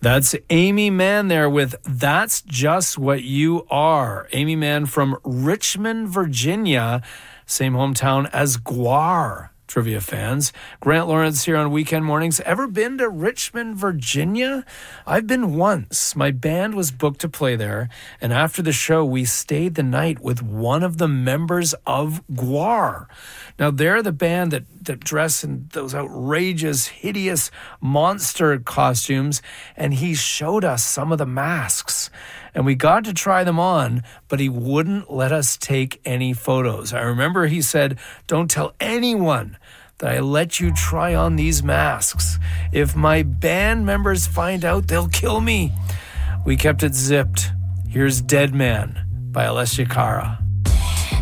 That's Amy Mann there with That's Just What You Are. Amy Mann from Richmond, Virginia, same hometown as Gwar. Trivia fans. Grant Lawrence here on Weekend Mornings. Ever been to Richmond, Virginia? I've been once. My band was booked to play there, and after the show, we stayed the night with one of the members of Gwar. Now, they're the band that dress in those outrageous, hideous monster costumes, and he showed us some of the masks. And we got to try them on, but he wouldn't let us take any photos. I remember he said, "Don't tell anyone that I let you try on these masks. If my band members find out, they'll kill me." We kept it zipped. Here's Dead Man by Alessia Cara.